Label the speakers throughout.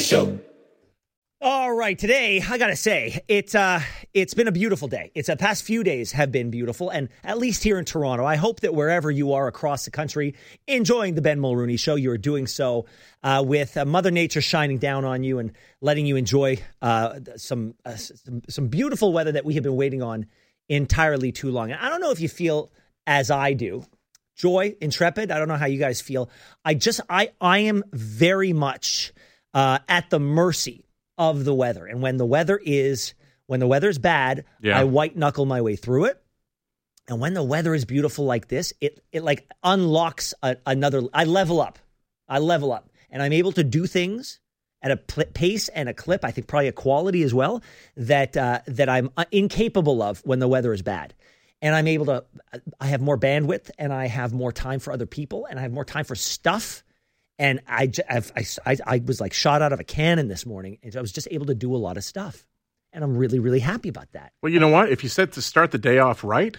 Speaker 1: Show.
Speaker 2: All right, today, I gotta say, it's been a beautiful day. The past few days have been beautiful, and at least here in Toronto, I hope that wherever you are across the country enjoying the Ben Mulrooney Show, you're doing so with Mother Nature shining down on you and letting you enjoy some beautiful weather that we have been waiting on entirely too long. And I don't know if you feel as I do. Joy, intrepid, I don't know how you guys feel. I am very much at the mercy of the weather. And when the weather's bad, I white knuckle my way through it. And when the weather is beautiful like this, it like unlocks another. I level up, and I'm able to do things at a pace and a clip. I think probably a quality as well that I'm incapable of when the weather is bad. And I'm able to. I have more bandwidth, and I have more time for other people, and I have more time for stuff. And I was like shot out of a cannon this morning, and I was just able to do a lot of stuff. And I'm really, really happy about that.
Speaker 3: Well, you know what? If you said to start the day off right,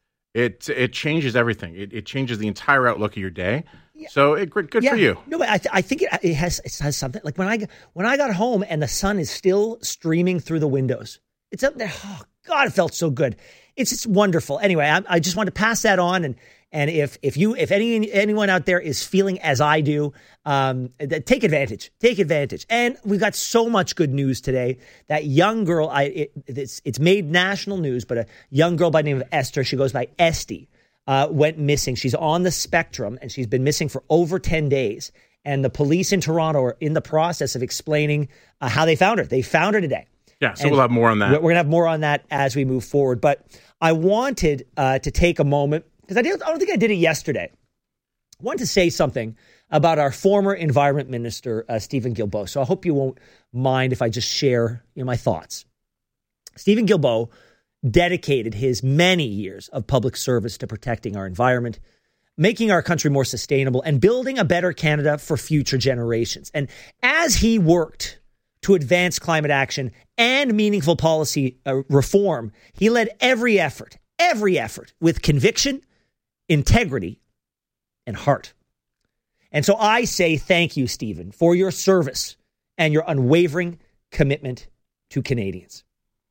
Speaker 3: it changes everything. It changes the entire outlook of your day. Yeah. So good for you.
Speaker 2: No, but I think it has something. Like when I got home and the sun is still streaming through the windows. It's up there. Oh, God, it felt so good. It's just wonderful. Anyway, I just wanted to pass that on, and if anyone out there is feeling as I do, take advantage. And we've got so much good news today. That young girl, it's made national news, but a young girl by the name of Esther, she goes by Esty, went missing. She's on the spectrum, and she's been missing for over 10 days. And the police in Toronto are in the process of explaining how they found her. They found her today.
Speaker 3: Yeah, so we'll have more on that.
Speaker 2: We're going to have more on that as we move forward. But I wanted to take a moment, because I don't think I did it yesterday. I wanted to say something about our former Environment Minister, Steven Guilbeault. So I hope you won't mind if I just share my thoughts. Steven Guilbeault dedicated his many years of public service to protecting our environment, making our country more sustainable, and building a better Canada for future generations. And as he worked to advance climate action and meaningful policy reform, he led every effort with conviction, integrity, and heart. And so I say thank you, Stephen, for your service and your unwavering commitment to Canadians.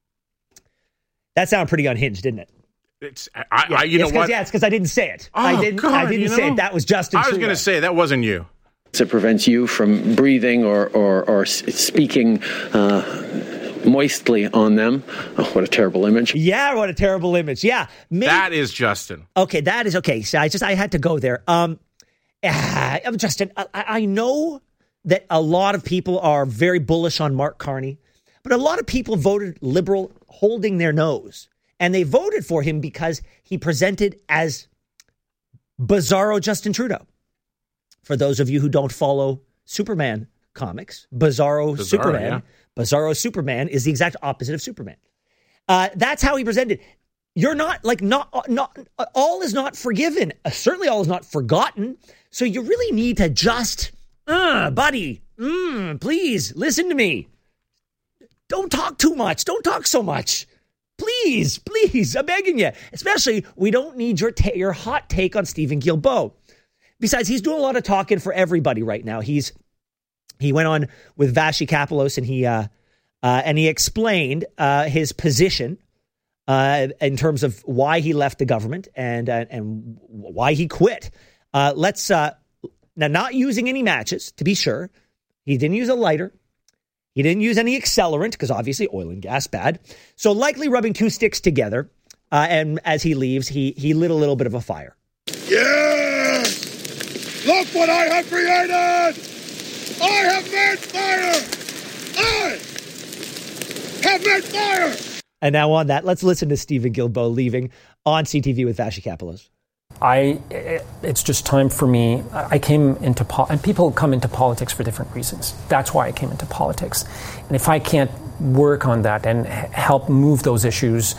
Speaker 2: That sounded pretty unhinged, didn't it?
Speaker 3: It's because
Speaker 2: I didn't say it.
Speaker 3: Oh,
Speaker 2: I didn't say it. That was Justin Trudeau.
Speaker 3: I was going to say that wasn't you.
Speaker 4: It prevents you from breathing or speaking moistly on them. Oh, what a terrible image.
Speaker 2: Yeah, what a terrible image. Yeah.
Speaker 3: That is Justin.
Speaker 2: Okay, that is okay. So I had to go there. Justin, I know that a lot of people are very bullish on Mark Carney, but a lot of people voted Liberal holding their nose. And they voted for him because he presented as Bizarro Justin Trudeau. For those of you who don't follow Superman comics, Bizarro Superman. Yeah. Bizarro Superman is the exact opposite of Superman. That's how he presented. You're not all is not forgiven. Certainly all is not forgotten. So you really need to just, buddy, please listen to me. Don't talk too much. Don't talk so much. Please, I'm begging you. Especially, we don't need your hot take on Steven Guilbeault. Besides, he's doing a lot of talking for everybody right now. He went on with Vashi Kapelos and he explained his position in terms of why he left the government and why he quit. Let's now, not using any matches, to be sure. He didn't use a lighter. He didn't use any accelerant because obviously oil and gas bad. So likely rubbing two sticks together. And as he leaves, he lit a little bit of a fire.
Speaker 5: Yeah! Look what I have created! I have made fire! I have made fire!
Speaker 2: And now on that, let's listen to Steven Guilbeault leaving on CTV with Vashi Kapelos.
Speaker 6: It's just time for me. I came into and people come into politics for different reasons. That's why I came into politics. And if I can't work on that and help move those issues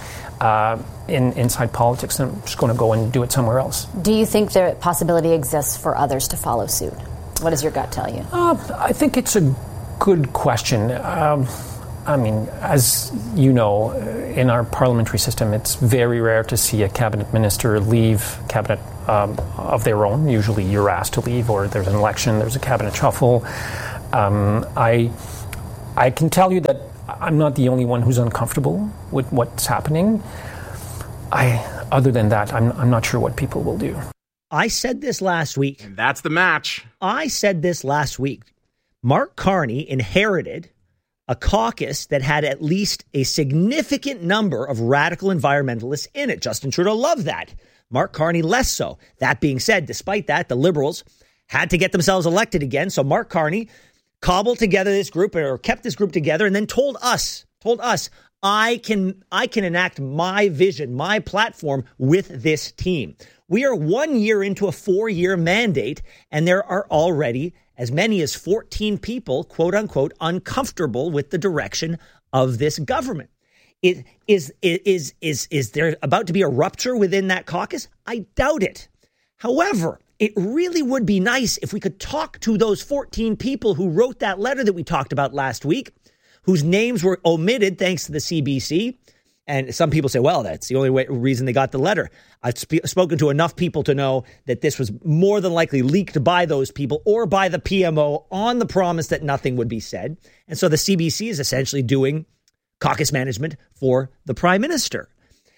Speaker 6: inside politics, then I'm just going to go and do it somewhere else.
Speaker 7: Do you think the possibility exists for others to follow suit? What does your gut tell you?
Speaker 6: I think it's a good question. I mean, as you know, in our parliamentary system, it's very rare to see a cabinet minister leave cabinet of their own. Usually you're asked to leave, or there's an election, there's a cabinet shuffle. I I can tell you that I'm not the only one who's uncomfortable with what's happening. Other than that, I'm not sure what people will do.
Speaker 2: I said this last week.
Speaker 3: And that's the match.
Speaker 2: I said this last week. Mark Carney inherited a caucus that had at least a significant number of radical environmentalists in it. Justin Trudeau loved that. Mark Carney less so. That being said, despite that, the Liberals had to get themselves elected again. So Mark Carney cobbled together this group, or kept this group together, and then told us, I can enact my vision, my platform with this team. We are 1 year into a 4-year mandate, and there are already as many as 14 people, quote unquote, uncomfortable with the direction of this government. Is there about to be a rupture within that caucus? I doubt it. However, it really would be nice if we could talk to those 14 people who wrote that letter that we talked about last week, whose names were omitted thanks to the CBC. And some people say, well, that's the only reason they got the letter. I've spoken to enough people to know that this was more than likely leaked by those people or by the PMO on the promise that nothing would be said. And so the CBC is essentially doing caucus management for the prime minister.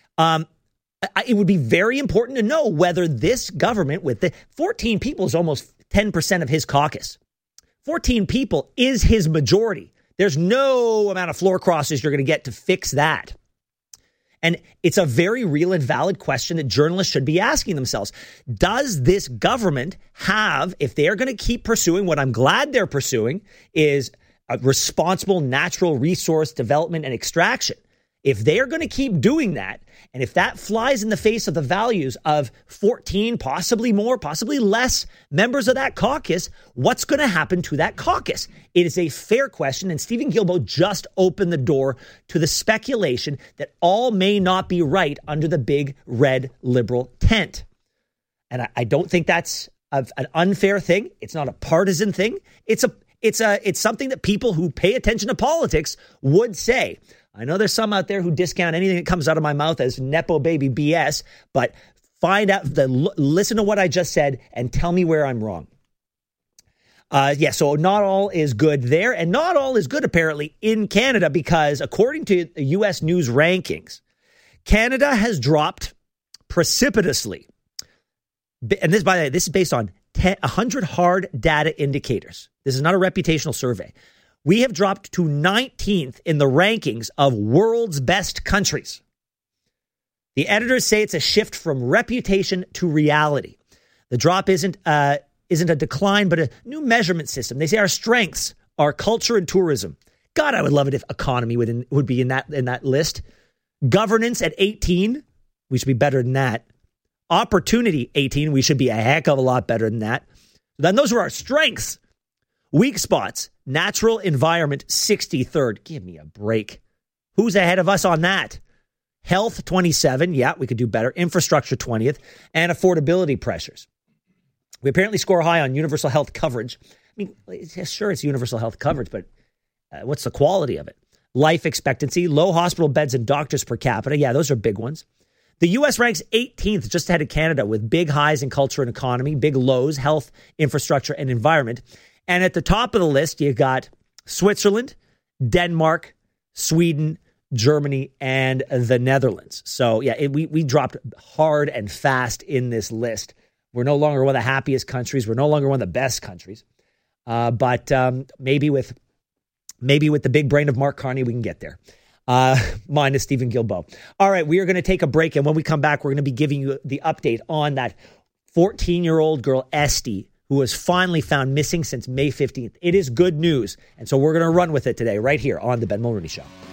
Speaker 2: It would be very important to know whether this government with the 14 people is almost 10% of his caucus. 14 people is his majority. There's no amount of floor crosses you're going to get to fix that. And it's a very real and valid question that journalists should be asking themselves. Does this government have, if they are going to keep pursuing what I'm glad they're pursuing, is a responsible natural resource development and extraction? If they are going to keep doing that, and if that flies in the face of the values of 14, possibly more, possibly less members of that caucus, what's going to happen to that caucus? It is a fair question, and Steven Guilbeault just opened the door to the speculation that all may not be right under the big red Liberal tent. And I don't think that's an unfair thing. It's not a partisan thing. It's something that people who pay attention to politics would say. I know there's some out there who discount anything that comes out of my mouth as Nepo baby BS, but listen to what I just said and tell me where I'm wrong. So not all is good there, and not all is good apparently in Canada, because according to the U.S. News rankings, Canada has dropped precipitously. And this, by the way, this is based on 100 hard data indicators. This is not a reputational survey. We have dropped to 19th in the rankings of world's best countries. The editors say it's a shift from reputation to reality. The drop isn't a decline, but a new measurement system. They say our strengths are culture and tourism. God, I would love it if economy would be in that list. Governance at 18, we should be better than that. Opportunity 18, we should be a heck of a lot better than that. Then those are our strengths. Weak spots, natural environment, 63rd. Give me a break. Who's ahead of us on that? Health, 27. Yeah, we could do better. Infrastructure, 20th. And affordability pressures. We apparently score high on universal health coverage. I mean, sure, it's universal health coverage, but what's the quality of it? Life expectancy, low hospital beds and doctors per capita. Yeah, those are big ones. The U.S. ranks 18th, just ahead of Canada, with big highs in culture and economy, big lows, health, infrastructure, and environment. And at the top of the list, you got Switzerland, Denmark, Sweden, Germany, and the Netherlands. So, yeah, we dropped hard and fast in this list. We're no longer one of the happiest countries. We're no longer one of the best countries. But maybe with the big brain of Mark Carney, we can get there. Minus Steven Guilbeault. All right, we are going to take a break. And when we come back, we're going to be giving you the update on that 14-year-old girl, Esty, who was finally found missing since May 15th. It is good news. And so we're going to run with it today, right here on The Ben Mulroney Show.